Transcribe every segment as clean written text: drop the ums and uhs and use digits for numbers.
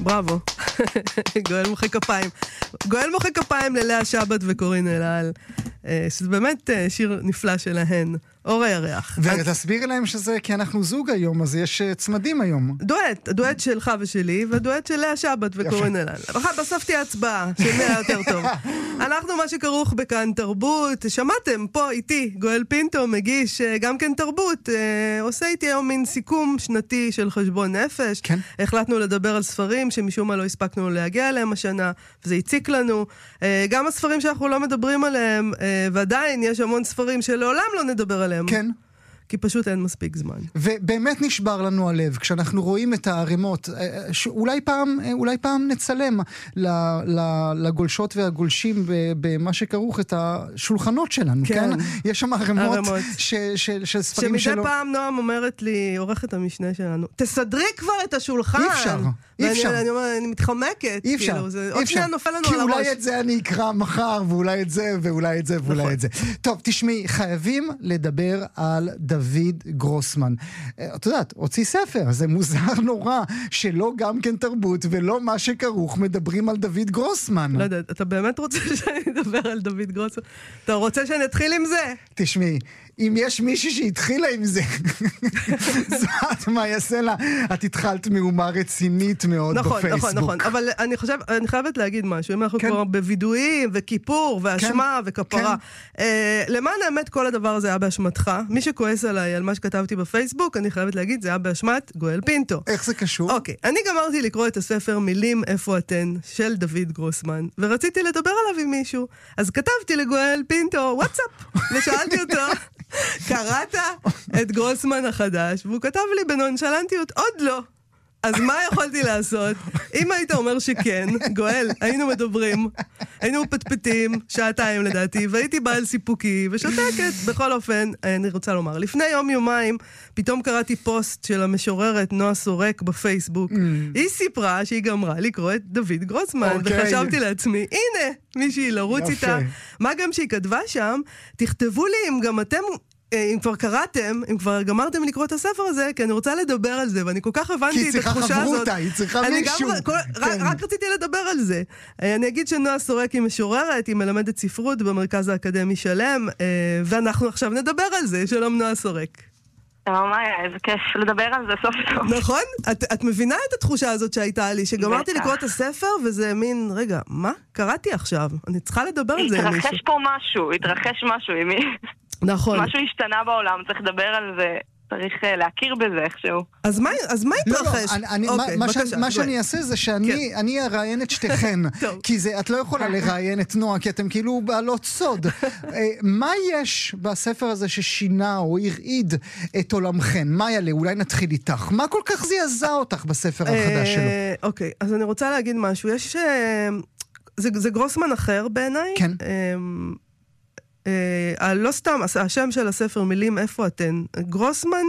בראבו. גואל מוחא כפיים. גואל מוחא כפיים ללאה שבת וקורין אלעל. שזה באמת שיר נפלא שלהן. אור הירח. ותסביר להם שזה כי אנחנו זוג היום, אז יש צמדים היום. דואט שלך ושלי, ודואט של לאה שבת וקורין אלעל. בסוף תהיה הצבעה, של מי יותר טוב. אנחנו מה שכרוך בכאן תרבות, שמעתם פה איתי, גואל פינטו מגיש גם כן תרבות, עושה איתי היום מין סיכום שנתי של חשבון נפש. כן. החלטנו לדבר על ספרים שמשום מה לא הספקנו להגיע אליהם השנה, וזה הציק לנו. גם הספרים שאנחנו לא מדברים עליהם, ועדיין יש המון ספרים שלעולם לא נדבר עליהם. כן. כי פשוט אין מספיק זמן. ובאמת נשבר לנו הלב, כשאנחנו רואים את הערימות, אולי פעם נצלם לגולשות והגולשים במה שכרוך את השולחנות שלנו, כן? יש שם ערימות של ספרים שלו. שמדי פעם נועם אומרת לי, עורכת המשנה שלנו, תסדרי כבר את השולחן. אי אפשר. אני מתחמקת. אי אפשר. עוד שנייה נופל לנו כי על הראש. אולי את זה אני אקרא מחר, ואולי את זה, ואולי את זה, ואולי את זה. טוב, תשמעי, חייבים לדבר על דוד גרוסמן. את יודעת, הוציא ספר, זה מוזר נורא, שלא גם כן תרבות, ולא מה שכרוך מדברים על דוד גרוסמן. לא יודעת, אתה באמת רוצה שאני אדבר על דוד גרוסמן? אתה רוצה שאני אתחיל עם זה? תשמעי, אם יש מישהי שהתחילה עם זה, זאת מה יעשה לה? את התחלת מהומה רצינית מאוד בפייסבוק. נכון, אבל אני חייבת להגיד משהו, אם אנחנו כבר בווידויים וכיפור ואשמה וכפרה, למען האמת כל הדבר הזה היה באשמתך, מי שכועס עליי על מה שכתבתי בפייסבוק, אני חייבת להגיד, זה היה באשמת גואל פינטו. איך זה קשור? אוקיי, אני גמרתי לקרוא את הספר מילים איפה אתן של דוד גרוסמן, ורציתי לדבר עליו עם מישהו, אז כתבתי לגואל פינטו וואטסאפ, ושאלתי אותו, קראת את גרוסמן החדש, והוא כתב לי בנונשלנטיות, עוד לא. אז מה יכולתי לעשות? אם היית אומר שכן, גואל, היינו מדברים, היינו פטפטים, שעתיים לדעתי, והייתי בעל סיפוקי ושותקת. בכל אופן, אני רוצה לומר, לפני יומיים, פתאום קראתי פוסט של המשוררת נועה סורק בפייסבוק. היא סיפרה שהיא גמרה לקרוא את דוד גרוסמן, וחשבתי לעצמי, הנה, מישהי לרוץ איתה. מה גם שהיא כתבה שם, תכתבו לי אם גם אתם... אם כבר קראתם, אם כבר גמרתם לקרוא את הספר הזה, כי אני רוצה לדבר על זה, ואני כל כך הבנתי את התחושה הזאת. היא צריכה מישהו. רק רציתי לדבר על זה. אני אגיד שנועה סורק היא משוררת, היא מלמדת ספרות במרכז האקדמי שלם, ואנחנו עכשיו נדבר על זה. שלום נועה סורק. שלום מאיה, איזה כיף לדבר על זה סוף סוף. נכון? את מבינה את התחושה הזאת שהייתה לי, שגמרתי לקרוא את הספר, וזה מין, רגע, מה? קראתי עכשיו. אני צריכה לדבר על זה עם מישהו. התרחש משהו עם מי. נכון. משהו השתנה בעולם, צריך לדבר על זה, צריך להכיר בזה איכשהו. אז מה התרחש? מה שאני אעשה זה שאני אראיין את שתיכן, כי את לא יכולה לראיין את נועה, כי אתם כאילו בעלות סוד. מה יש בספר הזה ששינה או הרעיד את עולמכן? מה יעלה? אולי נתחיל איתך. מה כל כך זעזע אותך בספר החדש שלו? אוקיי, אז אני רוצה להגיד משהו. זה גרוסמן אחר בעיניי. כן. לא סתם, השם של הספר מילים איפה אתן. גרוסמן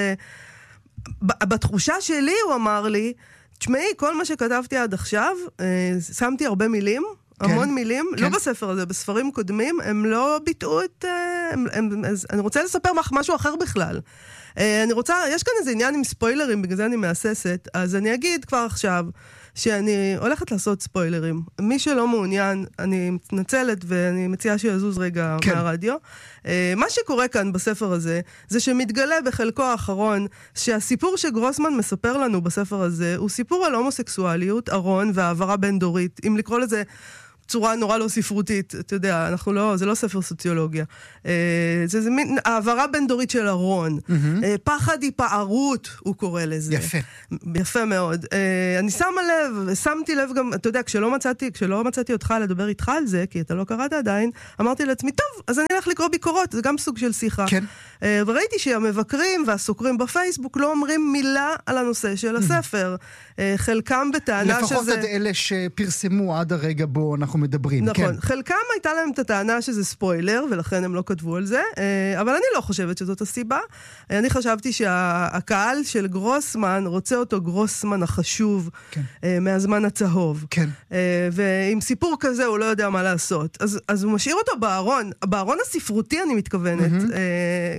בתחושה שלי הוא אמר לי, תשמעי, כל מה שכתבתי עד עכשיו, שמתי הרבה מילים, המון מילים, לא בספר הזה, בספרים קודמים, הם לא ביטאו את... אני רוצה לספר משהו אחר בכלל. יש כאן איזה עניין עם ספוילרים, בגלל זה אני מאססת, אז אני אגיד כבר עכשיו, שאני הולכת לעשות ספוילרים. מי שלא מעוניין, אני מתנצלת ואני מציעה שיזוז רגע מהרדיו. מה שקורה כאן בספר הזה, זה שמתגלה בחלקו האחרון, שהסיפור שגרוסמן מספר לנו בספר הזה, הוא סיפור על הומוסקסואליות, ארון והעברה בין דורית. אם לקרוא לזה צורה נורא לא ספרותית, אתה יודע, זה לא ספר סוציולוגיה. זה מין העברה בין דורית של ארון. פחד היפערות, הוא קורא לזה. יפה. יפה מאוד. אני שמתי לב גם, אתה יודע, כשלא מצאתי אותך לדבר איתך על זה, כי אתה לא קראת עדיין, אמרתי לעצמי, טוב, אז אני הולך לקרוא ביקורות, זה גם סוג של שיחה. כן. וראיתי שהמבקרים והסוקרים בפייסבוק לא אומרים מילה על הנושא של הספר. חלקם בטענה שזה... לפחות עד אלה שפרסמו עד הרגע בו אנחנו מדברים. נכון. חלקם הייתה להם את הטענה שזה ספוילר, ולכן הם לא כתבו על זה, אבל אני לא חושבת שזאת הסיבה. אני חשבתי שהקהל של גרוסמן רוצה אותו גרוסמן החשוב מהזמן הצהוב. כן. ועם סיפור כזה הוא לא יודע מה לעשות. אז הוא משאיר אותו בארון הספרותי אני מתכוונת.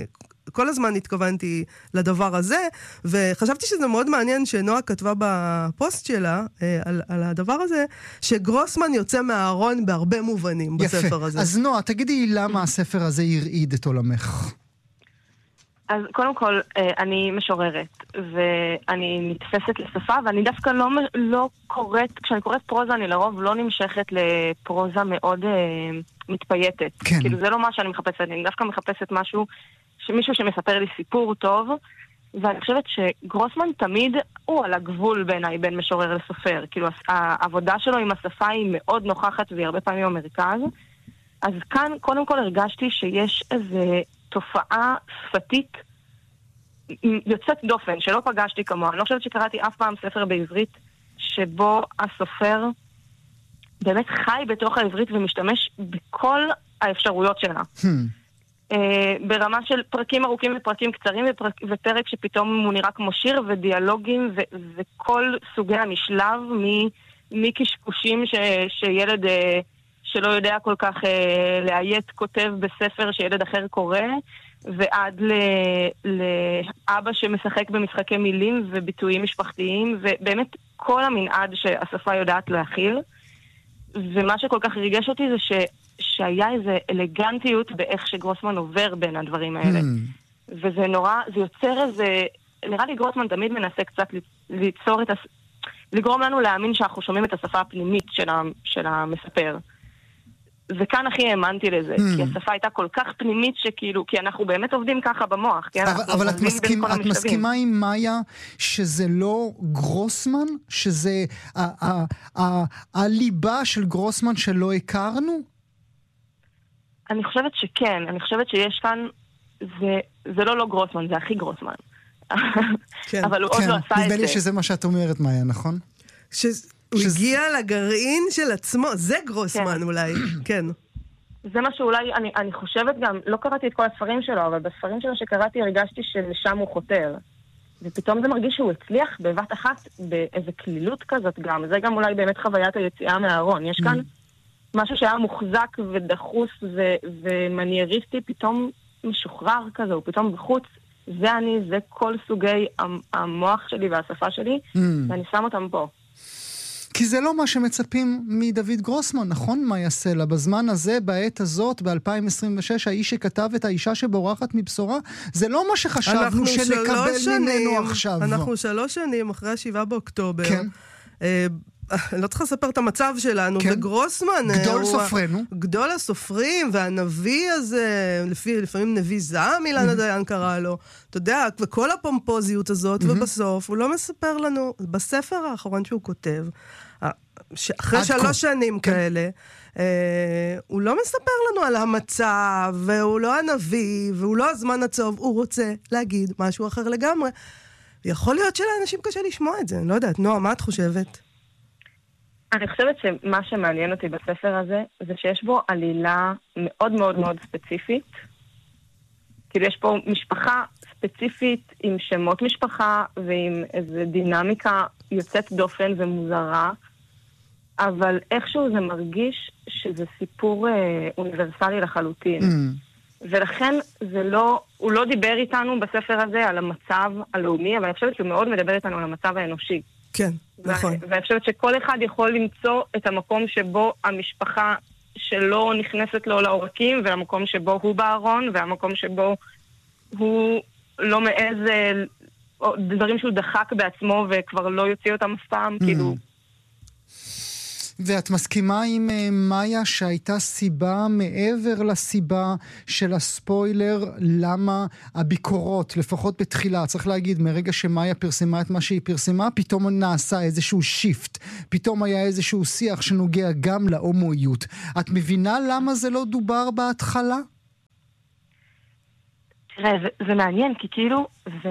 כל הזמן התכוונתי לדבר הזה, וחשבתי שזה מאוד מעניין שנועה כתבה בפוסט שלה, על הדבר הזה, שגרוסמן יוצא מהארון בהרבה מובנים בספר הזה. אז נועה, תגידי למה הספר הזה ירעיד את עולמך. אז קודם כל, אני משוררת, ואני נתפסת לשפה, ואני דווקא לא קוראת, כשאני קוראת פרוזה, אני לרוב לא נמשכת לפרוזה מאוד מתפייטת. כן. כאילו, זה לא מה שאני מחפשת, אני דווקא מחפשת מישהו שמספר לי סיפור טוב, ואני חושבת שגרוסמן תמיד הוא על הגבול בעיניי, בין משורר לסופר. כאילו, העבודה שלו עם השפה היא מאוד נוכחת, והיא הרבה פעמים במרכז. אז כאן, קודם כל הרגשתי שיש איזה תופעה שפתית יוצאת דופן, שלא פגשתי כמוה. אני לא חושבת שקראתי אף פעם ספר בעברית שבו הסופר באמת חי בתוך העברית ומשתמש בכל האפשרויות שלה. ברמה של פרקים ארוכים ופרקים קצרים ופרק שפתאום הוא נראה כמו שיר ודיאלוגים וכל סוגי המשלב מקשקושים שילד שלא יודע כל כך להיית כותב בספר שילד אחר קורא, ועד לאבא שמשחק במשחקי מילים וביטויים משפחתיים, ובאמת כל המנעד שהשפה יודעת להכיל. ומה שכל כך ריגש אותי זה שהיה איזו אלגנטיות באיך שגרוסמן עובר בין הדברים האלה. וזה נורא, זה יוצר איזה, נראה לי גרוסמן תמיד מנסה קצת ליצור לגרום לנו להאמין שאנחנו שומעים את השפה הפנימית של המספר. וכאן הכי האמנתי לזה, כי השפה הייתה כל כך פנימית שכאילו, כי אנחנו באמת עובדים ככה במוח. אבל את מסכימה עם מאיה שזה לא גרוסמן? שזה הליבה של גרוסמן שלא הכרנו? אני חושבת שכן, אני חושבת שיש כאן, זה לא גרוסמן, זה הכי גרוסמן. אבל הוא עוד לא עשה את זה. נדמה לי שזה מה שאת אומרת, מאיה, נכון? הוא הגיע לגרעין של עצמו, זה גרוסמן אולי, כן. זה מה שאולי, אני חושבת גם, לא קראתי את כל הספרים שלו, אבל בספרים שלו שקראתי הרגשתי שלשם הוא חותר. ופתאום זה מרגיש שהוא הצליח בבת אחת באיזו כלילות כזאת גם. זה גם אולי באמת חוויית היציאה מהארון. יש כאן משהו שהיה מוחזק ודחוס ומנייריסטי, פתאום משוחרר כזה, הוא פתאום בחוץ. זה כל סוגי המוח שלי והשפה שלי, ואני שם אותם פה. כי זה לא מה שמצפים מדוד גרוסמן, נכון? מה יעשה לה? בזמן הזה, בעת הזאת, ב-2026, האיש שכתב את האישה שבורחת מבשורה, זה לא מה שחשבנו שנקבל ממנו עכשיו. אנחנו 3 שנים אחרי 7 באוקטובר. כן. לא צריך לספר את המצב שלנו, כן. וגרוסמן גדול סופרנו. גדול הסופרים, והנביא הזה, לפעמים נביא זעם, אילנה דיין קרא לו, אתה יודע, וכל הפומפוזיות הזאת, ובסוף הוא לא מספר לנו, בספר האחרון שהוא כותב, אחרי 3 שנים כאלה, הוא לא מספר לנו על המצב, והוא לא הנביא, והוא לא הזמן הצוב, הוא רוצה להגיד משהו אחר לגמרי. יכול להיות שלאנשים קשה לשמוע את זה, אני לא יודעת. נועה, מה את חושבת? אני חושבת שמה שמעניין אותי בספר הזה, זה שיש בו עלילה מאוד מאוד מאוד ספציפית. כאילו יש פה משפחה ספציפית עם שמות משפחה, ועם איזו דינמיקה יוצאת דופן ומוזרה, אבל איכשהו זה מרגיש שזה סיפור אוניברסלי לחלוטין. ולכן הוא לא דיבר איתנו בספר הזה על המצב הלאומי, אבל אני חושבת שהוא מאוד מדבר איתנו על המצב האנושי. כן, נכון. ואני חושבת שכל אחד יכול למצוא את המקום שבו המשפחה שלו נכנסת לו לעורקים, והמקום שבו הוא בארון, והמקום שבו הוא לא מעז דברים שהוא דחק בעצמו וכבר לא יוציא אותם אף פעם, כאילו. ואת מסכימה עם מאיה שהייתה סיבה מעבר לסיבה של הספוילר, למה הביקורות, לפחות בתחילה, צריך להגיד, מרגע שמאיה פרסמה את מה שהיא פרסמה, פתאום נעשה איזשהו שיפט, פתאום היה איזשהו שיח שנוגע גם להומואיות. את מבינה למה זה לא דובר בהתחלה? תראה, זה מעניין, כי כאילו,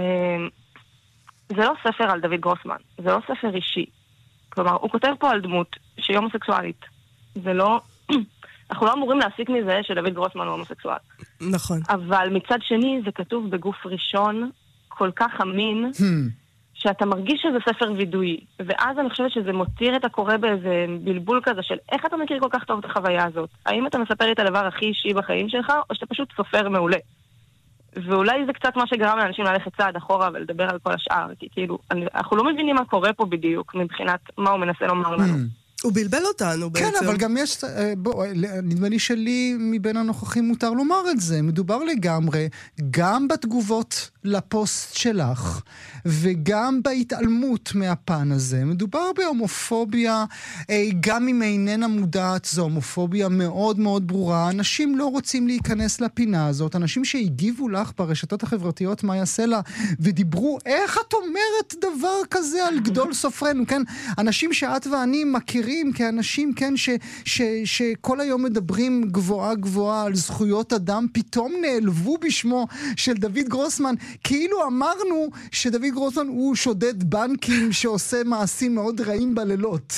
זה לא ספר על דוד גרוסמן, זה לא ספר אישי. כלומר, הוא כותב פה על דמות שהיא הומוסקסואלית. זה לא... אנחנו לא אמורים להסיק מזה שדוד גרוסמן הוא הומוסקסואל. נכון. אבל מצד שני, זה כתוב בגוף ראשון, כל כך אמין, שאתה מרגיש שזה ספר וידוי. ואז אני חושבת שזה מותיר את הקורא באיזה בלבול כזה של איך אתה מכיר כל כך טוב את החוויה הזאת? האם אתה מספר את הדבר הכי אישי בחיים שלך, או שאתה פשוט סופר מעולה? ואולי זה קצת מה שגרם לאנשים ללכת צעד אחורה ולדבר על כל השאר, כי כאילו, אנחנו לא מבינים מה קורה פה בדיוק, מבחינת מה הוא מנסה לומר לנו. הוא בלבל אותנו בעצם. כן, אבל גם יש, נדמה לי שלי מבין הנוכחים מותר לומר את זה. מדובר לגמרי, גם בתגובות לפוסט שלך, וגם בהתעלמות מהפן הזה. מדובר בהומופוביה, גם אם איננה מודעת, זו הומופוביה מאוד מאוד ברורה. אנשים לא רוצים להיכנס לפינה הזאת. אנשים שהגיבו לך ברשתות החברתיות מה יעשה לה, ודיברו, איך את אומרת דבר כזה על גדול סופרנו, כן? אנשים שאת ואני מכירים כאנשים, כן, שכל היום מדברים גבוהה גבוהה על זכויות אדם, פתאום נעלבו בשמו של דוד גרוסמן, כאילו אמרנו שדוד גרוסמן הוא שודד בנקים שעושה מעשים מאוד רעים בלילות.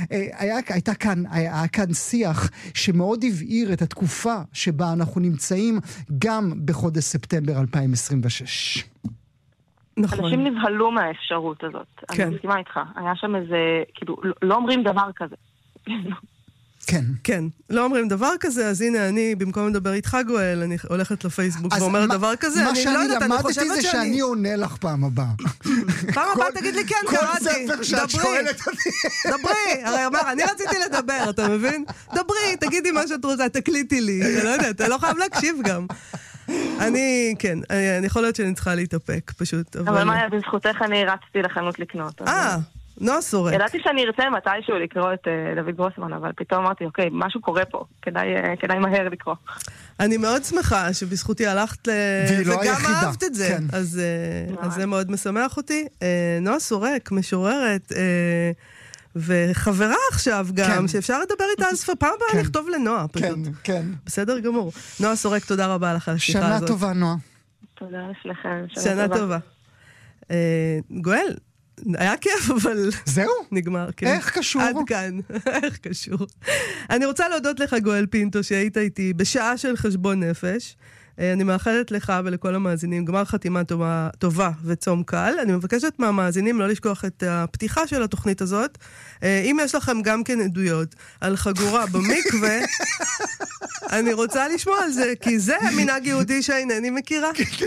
היה כאן שיח שמאוד הבהיר את התקופה שבה אנחנו נמצאים גם בחודש ספטמבר 2026. נכון. אנשים נבהלו מהאפשרות הזאת. כן. אני מסכימה איתך. היה שם איזה, כאילו, לא אומרים דבר כזה. כן. כן, לא אומרים דבר כזה, אז הנה אני, במקום לדבר איתך גואל, אני הולכת לפייסבוק ואומרת דבר כזה, אני לא יודעת, אני חושבת מה שאני למדתי זה שאני עונה לך פעם הבאה. פעם הבאה תגיד לי כן, קראתי. כל ספר שאת שואלת אותי. דברי, הרי אמר, אני רציתי לדבר, אתה מבין? דברי, תגידי מה שאת רוצה, תקליטי לי, אני לא יודעת, אתה לא חייב להקשיב גם. כן, אני יכול להיות שאני צריכה להתאפק, פשוט. אבל מה היה, בזכותך אני רצתי לחנות לקנות. נועה סורק. ידעתי שאני ארצה מתישהו לקרוא את דוד גרוסמן, אבל פתאום אמרתי, אוקיי, משהו קורה פה, כדאי מהר לקרוא. אני מאוד שמחה שבזכותי הלכת וגם אהבת את זה, אז זה מאוד משמח אותי. נועה סורק, משוררת, וחברה עכשיו גם, שאפשר לדבר איתה על ספר, פעם הבאה נכתוב לנועה, פשוט. כן. בסדר גמור. נועה סורק, תודה רבה לך על השיחה הזאת. שנה טובה, נועה. תודה לשניכם. שנה טובה. גואל, היה כיף, אבל... זהו? נגמר, כן. איך קשור? עד כאן, איך קשור. אני רוצה להודות לך, גואל פינטו, שהיית איתי בשעה של חשבון נפש. אני מאחלת לך ולכל המאזינים גמר חתימה טובה וצום קל. אני מבקשת מהמאזינים לא לשכוח את הפתיחה של התוכנית הזאת. אם יש לכם גם כן עדויות על חגורה במקווה, אני רוצה לשמוע על זה, כי זה מנהג יהודי שאינני מכירה.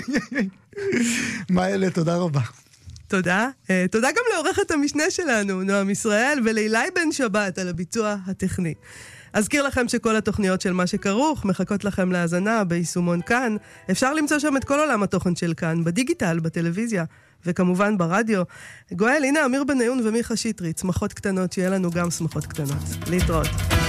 מאלה, תודה רבה. תודה. תודה גם לעורכת המשנה שלנו, נועם ישראל, ולילי בן שבת על הביצוע הטכני. אזכיר לכם שכל התוכניות של מה שכרוך מחכות לכם להאזנה ביישומון כאן. אפשר למצוא שם את כל עולם התוכן של כאן, בדיגיטל, בטלוויזיה, וכמובן ברדיו. גואל, הנה אמיר בניון ומיכה שטרית, שמחות קטנות, שיהיה לנו גם שמחות קטנות. להתראות.